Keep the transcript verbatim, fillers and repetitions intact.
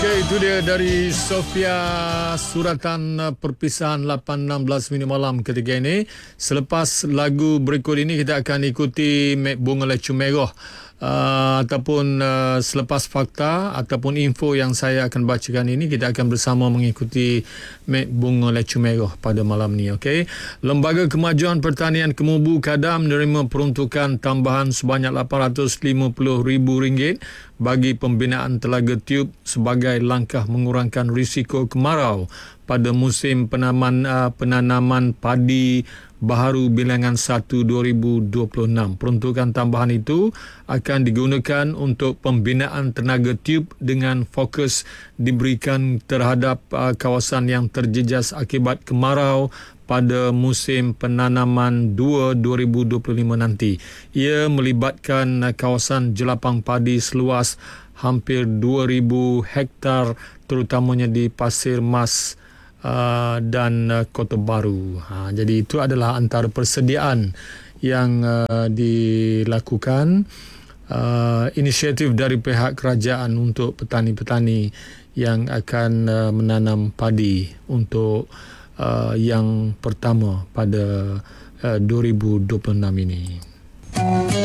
Okey, itu dia dari Sofia suratan uh, perpisahan lapan enam belas minit malam ketika ini. Selepas lagu berikut ini kita akan ikuti Mek Bunga Lecu Merah. Uh, ataupun uh, selepas fakta ataupun info yang saya akan bacakan ini, kita akan bersama mengikuti Mek Bunga Lecu Merah pada malam ni. Okey, Lembaga Kemajuan Pertanian Kemubu Kadam menerima peruntukan tambahan sebanyak lapan ratus lima puluh ribu ringgit bagi pembinaan telaga tiup sebagai langkah mengurangkan risiko kemarau pada musim penanaman uh, penanaman padi baharu bilangan satu dua ribu dua puluh enam. Peruntukan tambahan itu akan digunakan untuk pembinaan tenaga tiup dengan fokus diberikan terhadap uh, kawasan yang terjejas akibat kemarau pada musim penanaman dua dua ribu dua puluh lima nanti. Ia melibatkan uh, kawasan jelapang padi seluas hampir dua ribu hektar, terutamanya di Pasir Mas Uh, dan uh, Kota Baru. Ha, jadi itu adalah antara persediaan yang uh, dilakukan, uh, inisiatif dari pihak kerajaan untuk petani-petani yang akan uh, menanam padi untuk uh, yang pertama pada uh, dua ribu dua puluh enam ini.